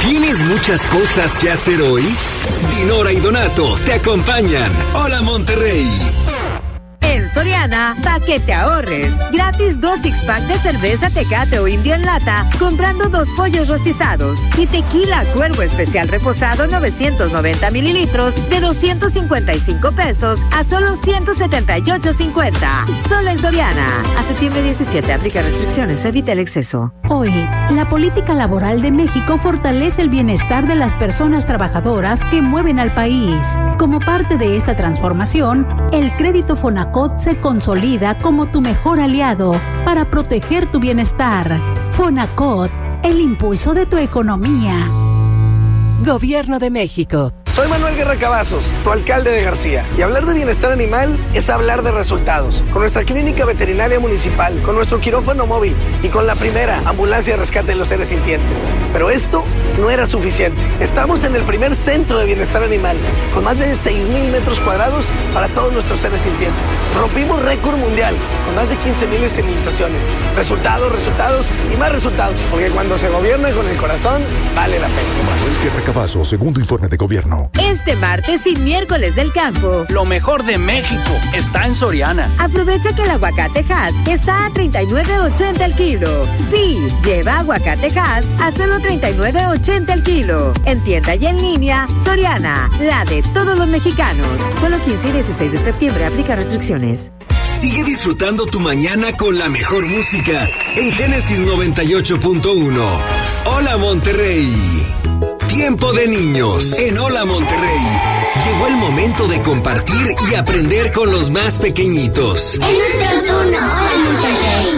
¿Tienes muchas cosas que hacer hoy? Dinora y Donato te acompañan. Hola Monterrey. En Soriana, pa' que te ahorres. Gratis 2 six-pack de cerveza Tecate o Indio en lata, comprando 2 pollos rostizados. Y tequila Cuervo Especial Reposado 990 mililitros de 255 pesos a solo 178.50. Solo en Soriana. A septiembre 17, aplica restricciones, evita el exceso. Hoy, la política laboral de México fortalece el bienestar de las personas trabajadoras que mueven al país. Como parte de esta transformación, el crédito Fonacot se consolida como tu mejor aliado para proteger tu bienestar. Fonacot, el impulso de tu economía. Gobierno de México. Soy Manuel Guerra Cavazos, tu alcalde de García, y hablar de bienestar animal es hablar de resultados. Con nuestra clínica veterinaria municipal, con nuestro quirófano móvil y con la primera ambulancia de rescate de los seres sintientes. Pero esto no era suficiente. Estamos en el primer centro de bienestar animal, con más de 6,000 metros cuadrados para todos nuestros seres sintientes. Rompimos récord mundial, con más de 15,000 esterilizaciones. Resultados, resultados y más resultados, porque cuando se gobierna con el corazón, vale la pena. Manuel Guerra Cavazos, segundo informe de gobierno. Este martes y miércoles del campo. Lo mejor de México está en Soriana. Aprovecha que el aguacate Hass está a $39.80 el kilo. Sí, lleva aguacate Hass a solo $39.80 el kilo. En tienda y en línea, Soriana, la de todos los mexicanos. Solo 15 y 16 de septiembre, aplica restricciones. Sigue disfrutando tu mañana con la mejor música en Génesis 98.1. Hola Monterrey. Tiempo de niños en Hola Monterrey. Llegó el momento de compartir y aprender con los más pequeñitos. Es nuestro turno, Hola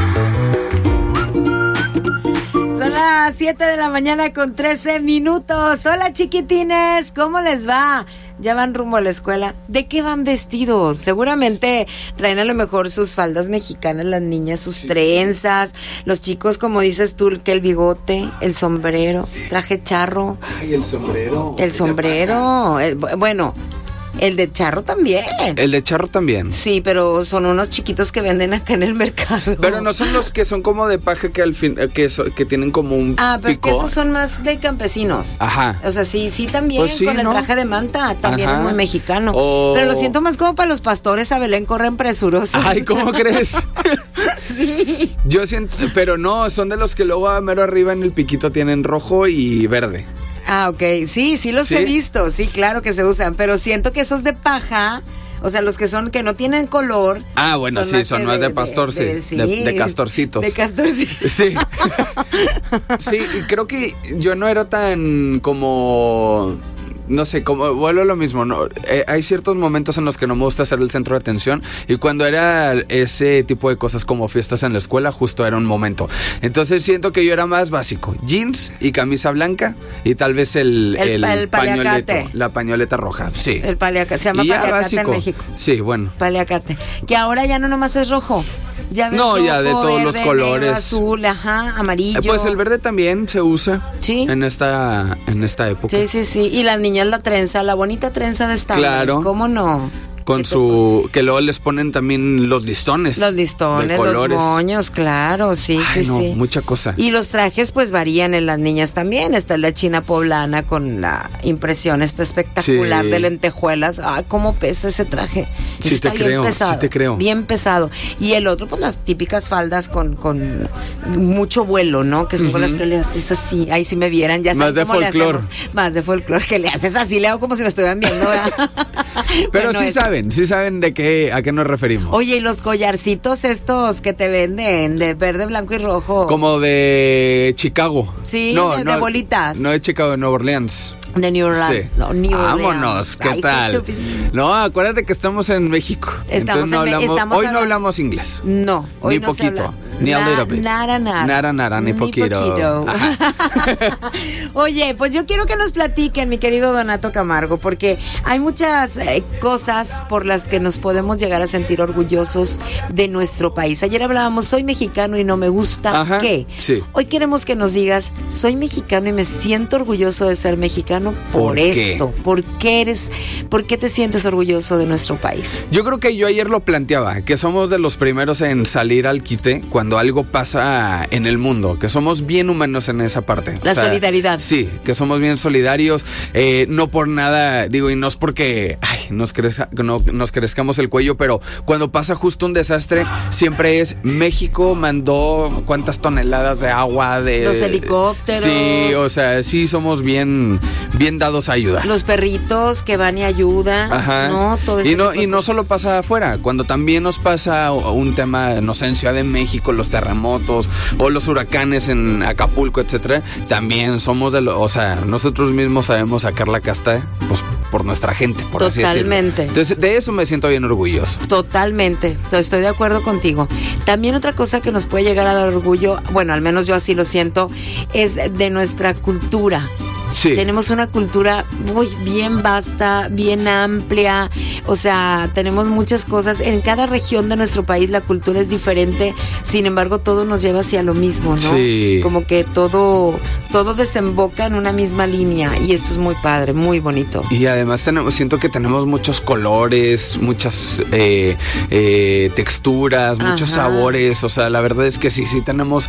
Monterrey. Son las 7 de la mañana con 13 minutos. Hola chiquitines, ¿cómo les va? Ya van rumbo a la escuela. ¿De qué van vestidos? Seguramente traen a lo mejor sus faldas mexicanas, las niñas, sus trenzas. Los chicos, como dices tú, que el bigote, el sombrero, traje charro. Ay, el sombrero. El sombrero. Bueno, el de charro también. El de charro también. Sí, pero son unos chiquitos que venden acá en el mercado. Pero no son los que son como de paja que al fin que tienen como un pero pico. es que esos son más de campesinos. Ajá. O sea, sí también, pues sí, con el ¿no? traje de manta, también Ajá. es muy mexicano. Pero lo siento más como para los pastores a Belén, corren presurosos. Ay, ¿cómo crees? Sí. Yo siento, pero no, son de los que luego a mero arriba en el piquito tienen rojo y verde. Ah, ok, sí los he visto, sí, claro que se usan, pero siento que esos de paja, o sea, los que no tienen color. Ah, bueno, son más de pastor, sí. De castorcitos. De castorcitos. Sí. Sí, y creo que yo no era tan como... No sé, como vuelvo a lo mismo, ¿no? Hay ciertos momentos en los que no me gusta ser el centro de atención, y cuando era ese tipo de cosas como fiestas en la escuela, justo era un momento. Entonces siento que yo era más básico, jeans y camisa blanca y tal vez el pañoleta, la pañoleta roja, sí. El paliacate, se llama paliacate básico. En México. Sí, bueno. Paliacate, que ahora ya no nomás es rojo. Ya ves, rojo, ya de todos verde, los colores. Negro, azul, amarillo. Pues el verde también se usa. Sí. En esta época. Sí. Y las niñas la trenza, la bonita trenza de esta. Claro. ¿Cómo no? Con que luego les ponen también los listones. Los listones, los moños, claro, sí. Mucha cosa. Y los trajes pues varían en las niñas también. Está la china poblana con la impresión espectacular de lentejuelas. Ay, cómo pesa ese traje. Sí te creo. Bien pesado. Y el otro, pues las típicas faldas con mucho vuelo, ¿no? Que son con las que le haces así. Ahí si me vieran, ya saben cómo le hacemos. Más de folclore, que le haces así, le hago como si me estuvieran viendo, ¿verdad? Pero bueno, sí saben a qué nos referimos. Oye, y los collarcitos estos que te venden de verde, blanco y rojo. Como de Chicago. Sí, de bolitas. No de Chicago, de Nueva Orleans. De New Orleans. Sí. No, New Orleans. Vámonos, ¿qué tal? No, acuérdate que estamos en México. Hoy no hablamos inglés. No, hoy ni no poquito. Ni a little bit. Nada, ni poquito. Oye, pues yo quiero que nos platiquen, mi querido Donato Camargo, porque hay muchas cosas por las que nos podemos llegar a sentir orgullosos de nuestro país. Ayer hablábamos, soy mexicano y no me gusta. ¿Qué? Sí. Hoy queremos que nos digas, soy mexicano y me siento orgulloso de ser mexicano por esto. ¿Por qué te sientes orgulloso de nuestro país? Yo creo que yo ayer lo planteaba, que somos de los primeros en salir al quite cuando cuando algo pasa en el mundo, que somos bien humanos en esa parte. La solidaridad. Sí, que somos bien solidarios, no por nada, digo, y no es porque nos crezcamos el cuello, pero cuando pasa justo un desastre, siempre es México mandó cuántas toneladas de agua, de los helicópteros. Sí, o sea, sí somos bien dados a ayudar. Los perritos que van y ayudan. Ajá. ¿No? Todo Y no solo pasa afuera, cuando también nos pasa un tema, no sé, en Ciudad de México, los terremotos o los huracanes en Acapulco, etcétera, también somos o sea, nosotros mismos sabemos sacar la casta, pues, por nuestra gente, por así decirlo. Totalmente. Entonces, de eso me siento bien orgulloso. Totalmente, estoy de acuerdo contigo. También otra cosa que nos puede llegar a dar orgullo, bueno, al menos yo así lo siento, es de nuestra cultura. Sí. Tenemos una cultura muy bien vasta, bien amplia, o sea, tenemos muchas cosas. En cada región de nuestro país la cultura es diferente, sin embargo todo nos lleva hacia lo mismo, ¿no? Sí. Como que todo desemboca en una misma línea y esto es muy padre, muy bonito. Y además siento que tenemos muchos colores, muchas texturas, muchos sabores, o sea, la verdad es que sí tenemos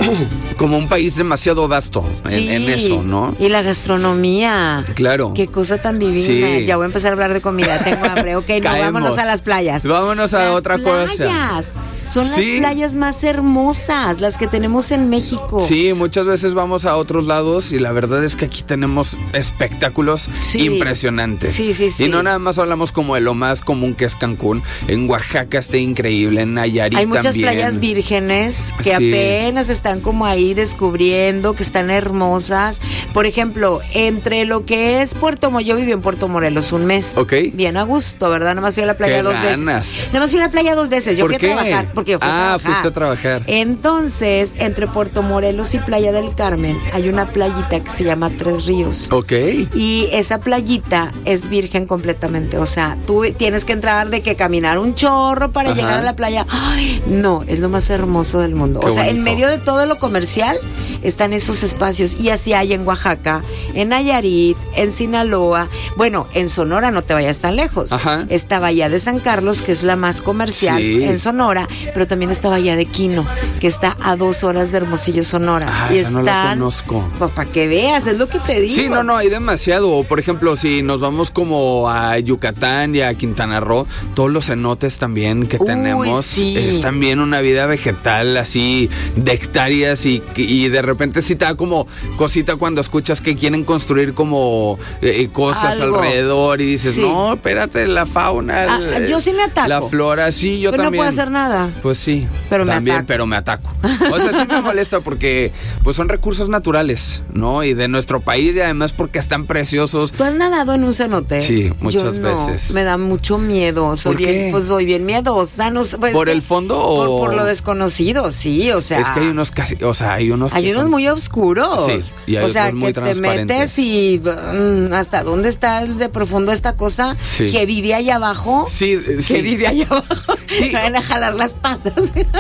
como un país demasiado vasto en eso, ¿no? Y la gastronomía. Claro. Qué cosa tan divina. Sí. Ya voy a empezar a hablar de comida. Tengo hambre. Ok, no, vámonos a las playas. Vámonos a otra cosa. Playas. Son las playas más hermosas, las que tenemos en México. Sí, muchas veces vamos a otros lados y la verdad es que aquí tenemos espectáculos impresionantes. Sí. Y no nada más hablamos como de lo más común que es Cancún. En Oaxaca está increíble, en Nayarit hay muchas también. Playas vírgenes que apenas están como ahí descubriendo, que están hermosas. Por ejemplo, entre lo que es yo viví en Puerto Morelos un mes. Ok. Bien a gusto, ¿verdad? Nada más fui a la playa dos veces. Nada más fui a la playa 2 veces. Yo fui a trabajar. Porque yo fui a trabajar. Fuiste a trabajar. Entonces, entre Puerto Morelos y Playa del Carmen hay una playita que se llama Tres Ríos. Ok. Y esa playita es virgen completamente. O sea, tú tienes que entrar de que caminar un chorro para llegar a la playa. Ay, no, es lo más hermoso del mundo. Qué bonito. En medio de todo lo comercial están esos espacios. Y así hay en Oaxaca, en Nayarit, en Sinaloa. Bueno, en Sonora no te vayas tan lejos. Ajá. Está Bahía de San Carlos, que es la más comercial en Sonora. Pero también está Bahía de Quino, que está a 2 horas de Hermosillo, Sonora. Y esa no la conozco. Pues para que veas, es lo que te digo. Sí, no, hay demasiado. Por ejemplo, si nos vamos como a Yucatán y a Quintana Roo, todos los cenotes también que tenemos, es también una vida vegetal así de hectáreas y de repente sí te da como cosita cuando escuchas que quieren construir como cosas alrededor y dices, no, espérate, la fauna. Yo sí me ataco. La flora, sí, yo pero también. No puedo hacer nada. Pues sí, pero también, pero me ataco. O sea, sí me molesta porque pues son recursos naturales, ¿no? Y de nuestro país y además porque están preciosos. ¿Tú has nadado en un cenote? Sí, muchas veces. Me da mucho miedo. ¿Por qué? Soy bien miedosa. No, pues, ¿Por el fondo o...? Por lo desconocido, sí, o sea... Es que hay unos casi... O sea, hay unos muy oscuros. Sí, y hay otros muy transparentes. Te metes y... ¿hasta dónde está de profundo esta cosa? Sí. Que vive allá abajo. Sí. Que vive allá abajo. Sí. Van a jalar las patas.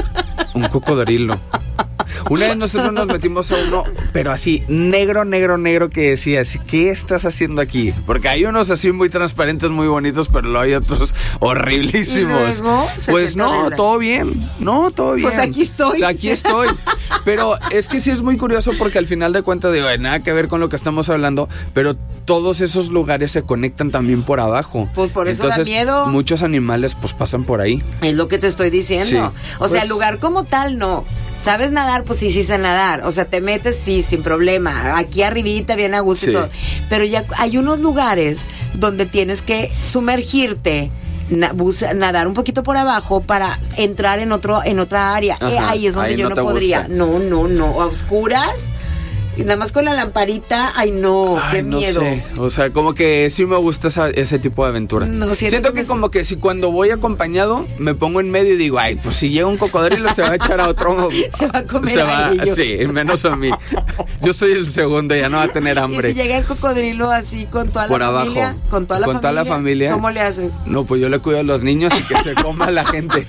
Un cocodrilo. Una vez nosotros nos metimos a uno, pero así, negro, que decía así, ¿qué estás haciendo aquí? Porque hay unos así muy transparentes, muy bonitos, pero luego hay otros horriblísimos. ¿Y luego? Pues no, todo bien. No, todo bien. Pues aquí estoy. Aquí estoy. Pero es que sí es muy curioso porque al final de cuentas digo, nada que ver con lo que estamos hablando, pero todos esos lugares se conectan también por abajo. Pues por eso entonces, da miedo. Muchos animales pues pasan por ahí. Es lo que te estoy diciendo. Sí. O sea, el lugar como tal no. ¿Sabes nadar? Pues sí sé nadar. O sea, te metes, sí, sin problema. Aquí arribita, bien a gusto y todo. Pero ya hay unos lugares donde tienes que sumergirte, nadar un poquito por abajo para entrar en otra área. Ahí es donde yo no podría. Gusta. No. A oscuras. Y nada más con la lamparita, qué miedo. No sé. O sea, como que sí me gusta ese tipo de aventura. No, siento que como que si cuando voy acompañado me pongo en medio y digo, pues si llega un cocodrilo se va a echar a otro. Se va a comer a ellos. Sí, menos a mí. Yo soy el segundo, ya no va a tener hambre. ¿Y si llega el cocodrilo así con toda la familia? Abajo. ¿Con toda la familia? ¿Cómo le haces? No, pues yo le cuido a los niños y que se coma a la gente.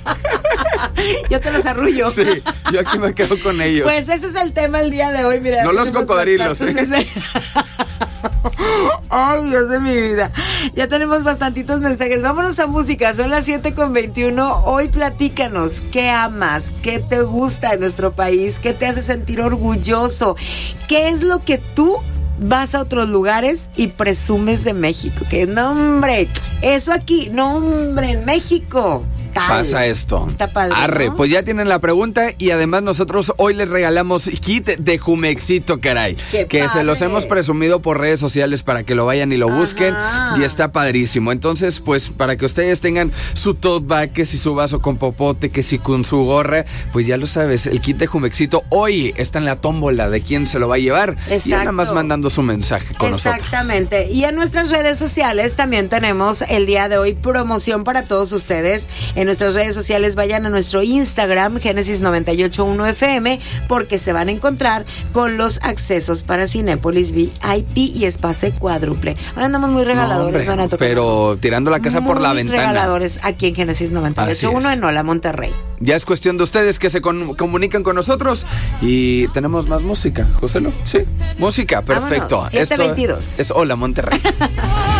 Yo te los arrullo. Sí, yo aquí me quedo con ellos. Pues ese es el tema el día de hoy, mira. No los cocodrilos. Ay, Dios de mi vida. Ya tenemos bastantitos mensajes. Vámonos a música. Son las 7:21. Hoy platícanos. ¿Qué amas? ¿Qué te gusta de nuestro país? ¿Qué te hace sentir orgulloso? ¿Qué es lo que tú vas a otros lugares y presumes de México? Que no, hombre, eso aquí, no, hombre, en México. Tal. Pasa esto. Está padre, Arre, ¿no? pues ya tienen la pregunta y además nosotros hoy les regalamos kit de Jumexito, caray. ¡Qué que padre! se los hemos presumido por redes sociales para que lo vayan y lo busquen. Ajá. Y está padrísimo. Entonces, pues para que ustedes tengan su tote bag, que si su vaso con popote, que si con su gorra, pues ya lo sabes, el kit de Jumexito hoy está en la tómbola de quién se lo va a llevar. Exacto. Y nada más mandando su mensaje con nosotros. Exactamente. Y en nuestras redes sociales también tenemos el día de hoy promoción para todos ustedes. En nuestras redes sociales vayan a nuestro Instagram, Génesis 98.1 FM, porque se van a encontrar con los accesos para Cinépolis VIP y espacio cuádruple. Ahora andamos muy regaladores, No, hombre, Donato. pero tirando la casa por la Muy ventana. regaladores aquí en Génesis 98.1 en Hola Monterrey. Ya es cuestión de ustedes que se comunican con nosotros y tenemos más música, José. Sí, música, perfecto. Vámonos, 7:22. Esto es Hola Monterrey.